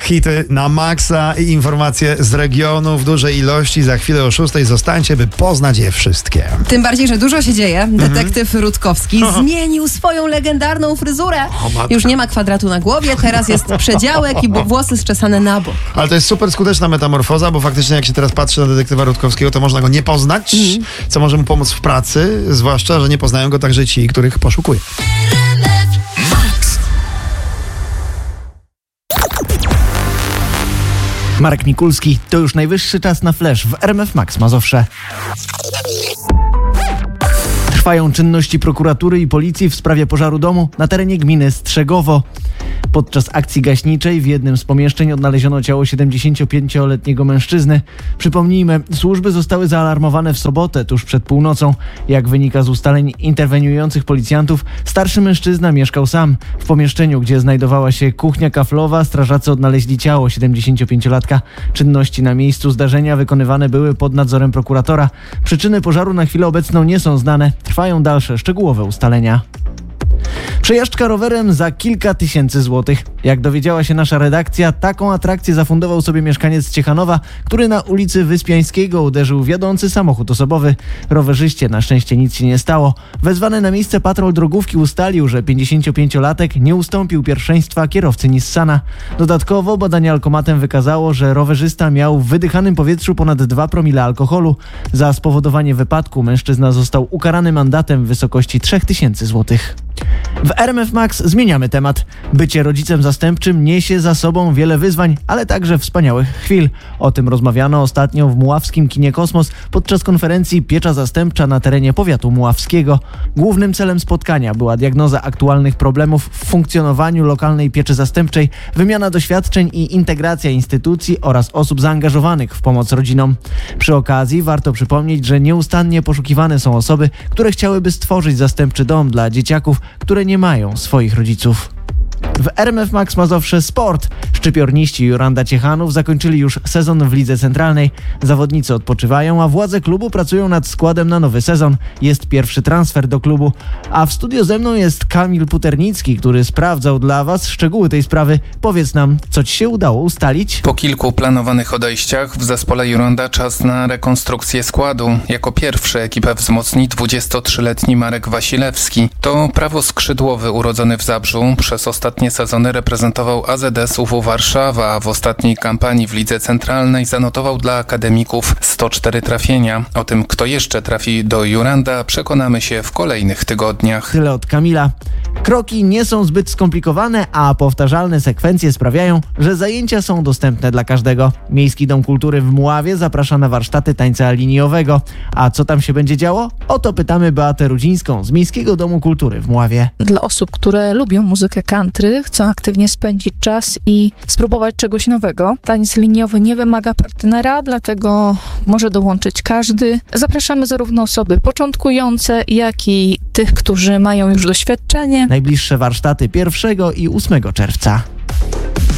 Hity na maksa i informacje z regionu w dużej ilości. Za chwilę o 6:00 zostańcie, by poznać je wszystkie. Tym bardziej, że dużo się dzieje. Detektyw Rutkowski zmienił swoją legendarną fryzurę. Już nie ma kwadratu na głowie, teraz jest przedziałek i włosy zczesane na bok. Ale to jest super skuteczna metamorfoza, bo faktycznie jak się teraz patrzy na detektywa Rutkowskiego, to można go nie poznać, co może mu pomóc w pracy, zwłaszcza, że nie poznają go także ci, których poszukuje. Marek Mikulski, to już najwyższy czas na flash w RMF Max Mazowsze. Trwają czynności prokuratury i policji w sprawie pożaru domu na terenie gminy Strzegowo. Podczas akcji gaśniczej w jednym z pomieszczeń odnaleziono ciało 75-letniego mężczyzny. Przypomnijmy, służby zostały zaalarmowane w sobotę, tuż przed północą. Jak wynika z ustaleń interweniujących policjantów, starszy mężczyzna mieszkał sam. W pomieszczeniu, gdzie znajdowała się kuchnia kaflowa, strażacy odnaleźli ciało 75-latka. Czynności na miejscu zdarzenia wykonywane były pod nadzorem prokuratora. Przyczyny pożaru na chwilę obecną nie są znane. Trwają dalsze szczegółowe ustalenia. Przejażdżka rowerem za kilka tysięcy złotych. Jak dowiedziała się nasza redakcja, taką atrakcję zafundował sobie mieszkaniec Ciechanowa, który na ulicy Wyspiańskiego uderzył w jadący samochód osobowy. Rowerzyście na szczęście nic się nie stało. Wezwany na miejsce patrol drogówki ustalił, że 55-latek nie ustąpił pierwszeństwa kierowcy Nissana. Dodatkowo badanie alkomatem wykazało, że rowerzysta miał w wydychanym powietrzu ponad 2 promile alkoholu. Za spowodowanie wypadku mężczyzna został ukarany mandatem w wysokości 3000 złotych. W RMF Max zmieniamy temat. Bycie rodzicem zastępczym niesie za sobą wiele wyzwań, ale także wspaniałych chwil. O tym rozmawiano ostatnio w muławskim kinie Kosmos podczas konferencji Piecza Zastępcza na terenie powiatu muławskiego. Głównym celem spotkania była diagnoza aktualnych problemów w funkcjonowaniu lokalnej pieczy zastępczej, wymiana doświadczeń i integracja instytucji oraz osób zaangażowanych w pomoc rodzinom. Przy okazji warto przypomnieć, że nieustannie poszukiwane są osoby, które chciałyby stworzyć zastępczy dom dla dzieciaków, które nie mają swoich rodziców. W RMF Max Mazowsze Sport. Szczypiorniści Juranda Ciechanów zakończyli już sezon w Lidze Centralnej. Zawodnicy odpoczywają, a władze klubu pracują nad składem na nowy sezon. Jest pierwszy transfer do klubu. A w studio ze mną jest Kamil Puternicki, który sprawdzał dla Was szczegóły tej sprawy. Powiedz nam, co Ci się udało ustalić? Po kilku planowanych odejściach w zespole Juranda czas na rekonstrukcję składu. Jako pierwszy ekipę wzmocni 23-letni Marek Wasilewski. To prawoskrzydłowy urodzony w Zabrzu. Przez ostatnie sezony reprezentował AZS UW Warszawa, a w ostatniej kampanii w Lidze Centralnej zanotował dla akademików 104 trafienia. O tym, kto jeszcze trafi do Juranda, przekonamy się w kolejnych tygodniach. Tyle od Kamila. Kroki nie są zbyt skomplikowane, a powtarzalne sekwencje sprawiają, że zajęcia są dostępne dla każdego. Miejski Dom Kultury w Mławie zaprasza na warsztaty tańca liniowego. A co tam się będzie działo? O to pytamy Beatę Rudzińską z Miejskiego Domu Kultury w Mławie. Dla osób, które lubią muzykę country, chcą aktywnie spędzić czas i spróbować czegoś nowego. Taniec liniowy nie wymaga partnera, dlatego może dołączyć każdy. Zapraszamy zarówno osoby początkujące, jak i tych, którzy mają już doświadczenie. Najbliższe warsztaty 1 i 8 czerwca.